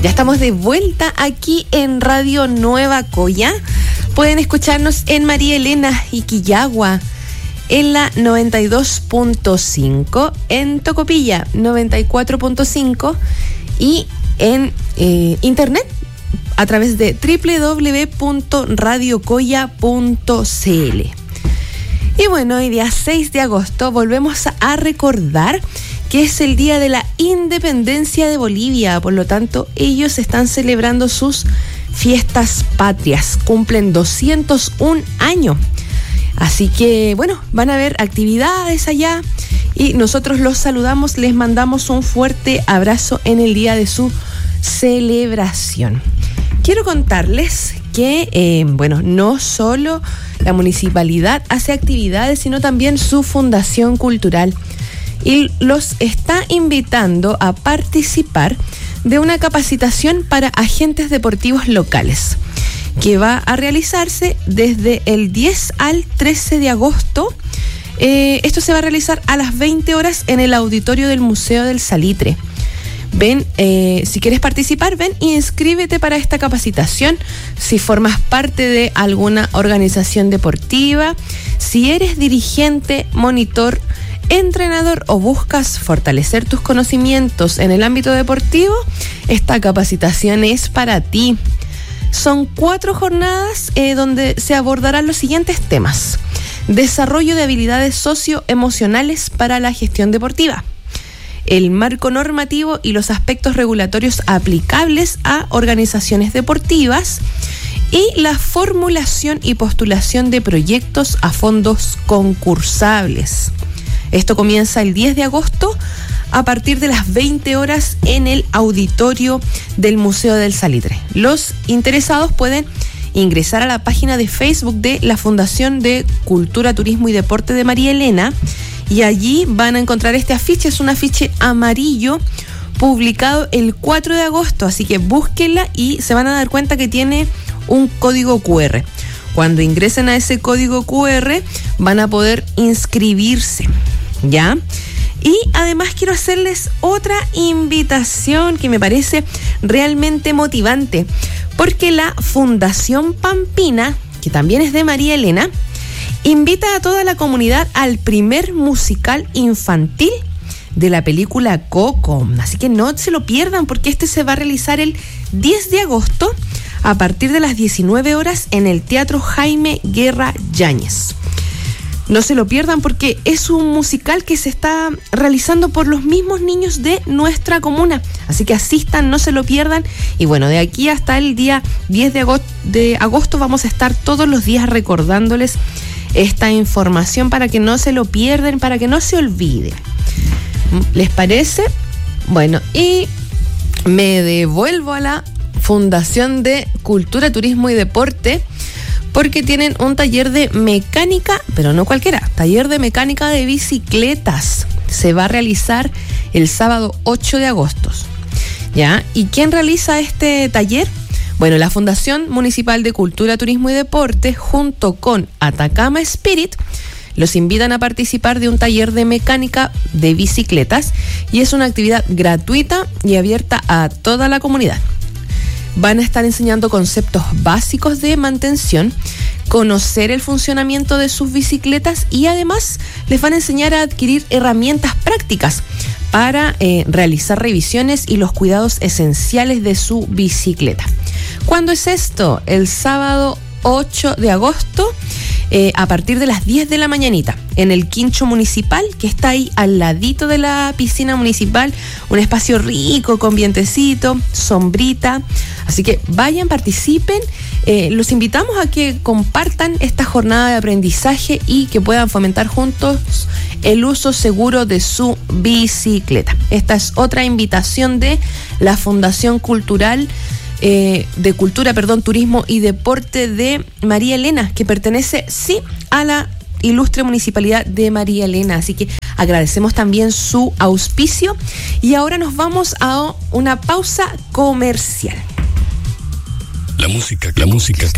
Ya estamos de vuelta aquí en Radio Nueva Coya. Pueden escucharnos en María Elena y Quillagua, en la 92.5, en Tocopilla 94.5 y en internet a través de www.radiocoya.cl. Y bueno, hoy día 6 de agosto volvemos a recordar que es el día de la independencia de Bolivia. Por lo tanto, ellos están celebrando sus fiestas patrias. Cumplen 201 años. Así que, bueno, van a haber actividades allá y nosotros los saludamos, les mandamos un fuerte abrazo en el día de su celebración. Quiero contarles que, no solo la municipalidad hace actividades, sino también su fundación cultural. Y los está invitando a participar de una capacitación para agentes deportivos locales, que va a realizarse desde el 10 al 13 de agosto. Esto se va a realizar a las 20 horas en el auditorio del Museo del Salitre. Ven, si quieres participar, ven y inscríbete para esta capacitación. Si formas parte de alguna organización deportiva, si eres dirigente, monitor, entrenador o buscas fortalecer tus conocimientos en el ámbito deportivo, esta capacitación es para ti. Son 4 jornadas donde se abordarán los siguientes temas: desarrollo de habilidades socioemocionales para la gestión deportiva, el marco normativo y los aspectos regulatorios aplicables a organizaciones deportivas y la formulación y postulación de proyectos a fondos concursables. Esto comienza el 10 de agosto a partir de las 20 horas en el auditorio del Museo del Salitre. Los interesados pueden ingresar a la página de Facebook de la Fundación de Cultura, Turismo y Deporte de María Elena y allí van a encontrar este afiche. Es un afiche amarillo publicado el 4 de agosto, así que búsquenla y se van a dar cuenta que tiene un código QR. Cuando ingresen a ese código QR van a poder inscribirse, ¿ya? Y además quiero hacerles otra invitación que me parece realmente motivante, porque la Fundación Pampina, que también es de María Elena, invita a toda la comunidad al primer musical infantil de la película Coco. Así que no se lo pierdan, porque este se va a realizar el 10 de agosto a partir de las 19 horas en el Teatro Jaime Guerra Yáñez. No se lo pierdan porque es un musical que se está realizando por los mismos niños de nuestra comuna. Así que asistan, no se lo pierdan. Y bueno, de aquí hasta el día 10 de agosto vamos a estar todos los días recordándoles esta información para que no se lo pierdan, para que no se olviden. ¿Les parece? Bueno, y me devuelvo a la Fundación de Cultura, Turismo y Deporte, porque tienen un taller de mecánica, pero no cualquiera, taller de mecánica de bicicletas. Se va a realizar el sábado 8 de agosto. ¿Ya? ¿Y quién realiza este taller? Bueno, la Fundación Municipal de Cultura, Turismo y Deporte, junto con Atacama Spirit, los invitan a participar de un taller de mecánica de bicicletas y es una actividad gratuita y abierta a toda la comunidad. Van a estar enseñando conceptos básicos de mantención, conocer el funcionamiento de sus bicicletas y además les van a enseñar a adquirir herramientas prácticas para realizar revisiones y los cuidados esenciales de su bicicleta. ¿Cuándo es esto? El sábado 8 de agosto a partir de las 10 de la mañanita en el Quincho Municipal, que está ahí al ladito de la piscina municipal, un espacio rico con vientecito, sombrita. Así que vayan, participen. Los invitamos a que compartan esta jornada de aprendizaje y que puedan fomentar juntos el uso seguro de su bicicleta. Esta es otra invitación de la Fundación Cultural Turismo y Deporte de María Elena, que pertenece, sí, a la ilustre municipalidad de María Elena. Así que agradecemos también su auspicio y ahora nos vamos a una pausa comercial. La música